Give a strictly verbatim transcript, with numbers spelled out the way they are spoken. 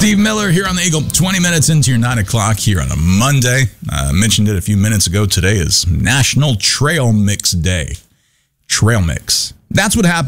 Steve Miller here on the Eagle, twenty minutes into your nine o'clock here on a Monday. I uh, mentioned it a few minutes ago. Today is National Trail Mix Day. Trail Mix. That's what happened.